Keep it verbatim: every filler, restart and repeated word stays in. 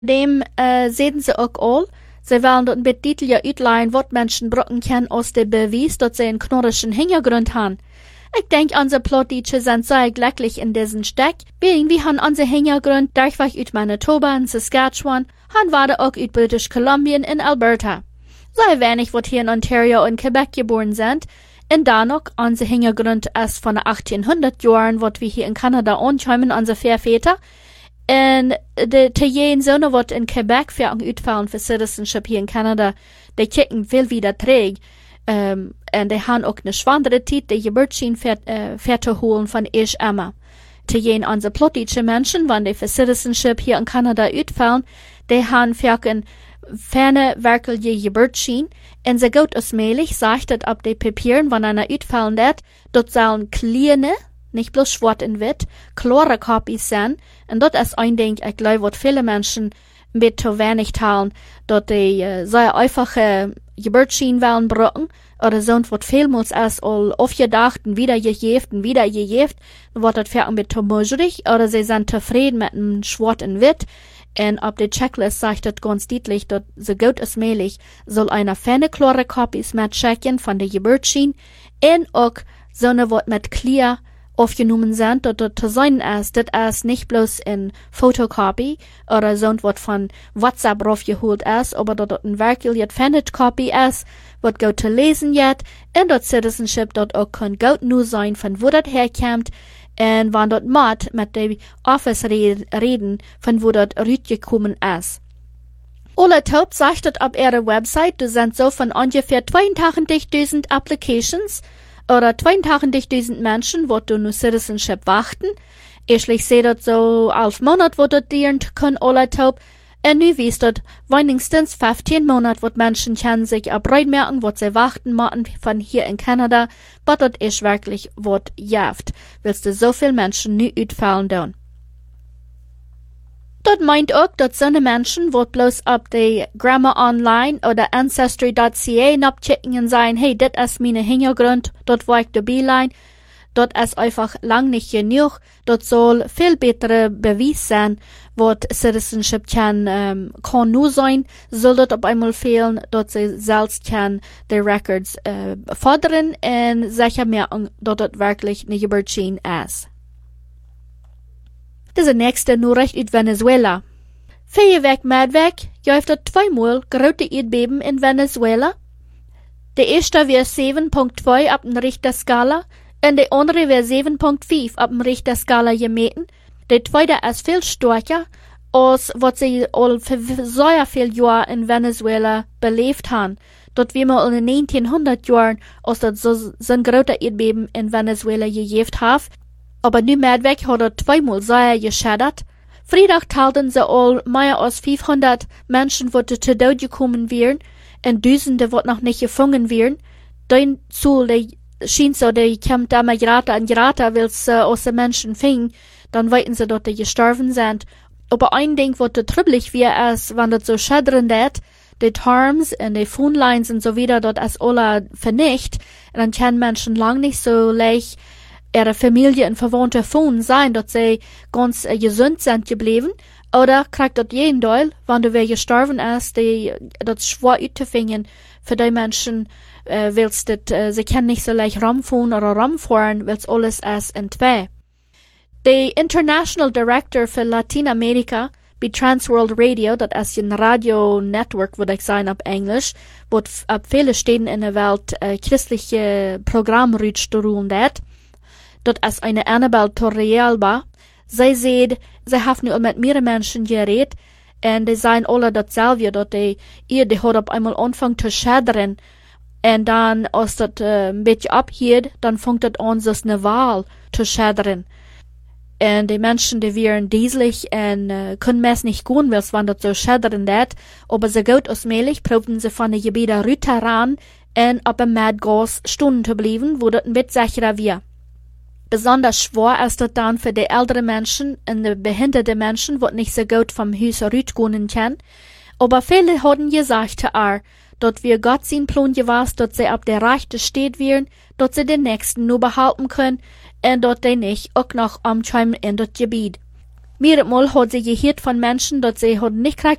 Dem äh, sehen sie auch all. Sie wollen dort mit Titel ja uitleihen, was Menschen brauchen können aus dem Beweis, dass sie einen knorrischen Hintergrund haben. Ich denke, unsere Plottiche sind sehr glücklich in diesem Steck, weil wir haben unseren Hintergrund durchweg aus Manitoba und Saskatchewan, haben wir auch aus British Columbia in Alberta. Sehr wenig, was hier in Ontario und Quebec geboren sind, und dann noch unser Hintergrund ist von den achtzehnhundert Jahren, was wir hier in Kanada ankommen, unsere Vorväter. Und die Italiener Söhne, die in Quebec für ein Utfallen für Citizenship hier in Kanada, die kicken viel wieder träg. Um, und die haben auch eine schwandere Zeit, die Geburtschien verzuholen von ich immer. Italiener unsere plottische Menschen, wenn die für Citizenship hier in Kanada utfallen, die haben für ein ferne wirkliche Geburtschien. Und sie geht ausmählich, sagt das ab die Papieren, wenn einer utfallen wird, dort sollen kleine, nicht bloß schwarz und weiß, klare Kopies sein. Und das ist ein Ding, ich glaube, was viele Menschen mit zu wenig teilen, dass die äh, sehr einfache Geburtschien wollen brauchen, oder so, was vielmals ist, all aufgedacht und wieder gejeft und wieder gejeft, wird das für ein bisschen möglich, oder sie sind zufrieden mit einem schwarz und weiß. Und auf der Checklist sagt das ganz deutlich, dass so gut als möglich soll einer feine klare Kopies mit checken von der Geburtschien und auch so eine, was mit clear aufgenommen sind, dass das zu sein ist, das ist nicht bloß in Fotocopy oder so was von WhatsApp raufgeholt ist, aber dass das ein wirklich Pfennig Copy ist, was gut zu lesen wird, und das Citizenship dort auch kann gut nur sein, von wo das herkommt, und wann dort mit mit dem Office reden, von wo das rausgekommen ist. Alle Taub sagt das auf ihrer Website, du sind so von ungefähr zweiundachtzigtausend Applications, oder zweiundachtzigtausend Menschen, die du nur Citizenship warten. Ich sehe das so elf Monate, wo das dienen können, alle taub. Und nu wisst das wenigstens fünfzehn Monate, wo Menschen können sich abreut merken, wo sie warten müssen von hier in Kanada, aber das ist wirklich was jaft. Willst du so viele Menschen nu utfallen tun? Das meint auch, dass so eine Menschen, wo bloß auf die Grammar Online oder Ancestry Punkt c a abchecken sein, hey, das ist meine Hintergrund, dort war ich dabei sein, das ist einfach lang nicht genug, das soll viel bessere Beweis sein, was Citizenship kann, ähm, kann nur sein, soll das auf einmal fehlen, dass sie selbst kann die Records, äh, fordern und sicher merken, dass das wirklich eine Geburtschien ist. Diese nächste Nachricht aus Venezuela. Vier Weg mit weg, jäuft das zweimal große Erdbeben in Venezuela. Der erste war sieben Komma zwei auf dem Richterskala und der andere war sieben Komma fünf auf dem Richterskala gemessen. Der zweite ist viel stärker, als was sie all für sehr viel Jahre in Venezuela belebt haben. Dort wie wir in den neunzehnhundert Jahren, als das so, so ein großer Erdbeben in Venezuela gegeben hat. Aber nu mit weg hat er zweimal sehr geschädigt. Freitag teilten sie all mehr als fünfhundert Menschen, die zu Tode gekommen wären, und Dutzende, die noch nicht gefangen wären. Dann zu, die schien so, die kommt da mal gerade an gerade, weil sie aus den Menschen fing, dann wollten sie, dass die gestorben sind. Aber ein Ding, was da trüblich wäre, ist, wenn das so schädern wird, die Tarms und die Phonelines und so wieder, dort ist alle vernicht, und dann können Menschen lang nicht so leicht ihre Familie und Verwandte von sein, dass sie ganz äh, gesund sind geblieben, oder kriegt dort jeden Teil, wenn du wer gestorben ist, die, das schwer auszufinden, für die Menschen, äh, willst das, äh, sie können nicht so leicht rumfahren oder rumfahren, weil's alles ist in zwei. Der International Director für Lateinamerika bei Transworld Radio, das ist ein Radio-Network, würde ich sagen, auf Englisch, wo auf viele Städten in der Welt äh, christliche Programme durchstudieren wird. Das ist eine Annabelle Torrealba. Sie sieht, sie haben nur mit mehreren Menschen geredet, und die sagen alle dasselbe, dass die, ihr, die hat auf einmal angefangen zu schädern, und dann, als das äh, ein bisschen abhielt, dann fängt das an, so eine Wahl zu schädern. Und die Menschen, die wären dieselig und äh, können es nicht gehen, weil es das so schädern wird, aber so gut als möglich probieren sie von den Gebieten runter ran und auf dem Medgas Stunden zu bleiben, wo das ein bisschen sicherer wird. Besonders schwer ist das dann für die älteren Menschen und die behinderte Menschen, die nicht so gut vom Haus rausgehen können. Aber viele haben gesagt, dass wir Gott sein Plan gewusst, dass sie auf der Rechte steht wären, dass sie den Nächsten nur behalten können und dass die nicht auch noch umkommen in das Gebiet. Mehrmals hat sie gehört von Menschen, dass sie hat nicht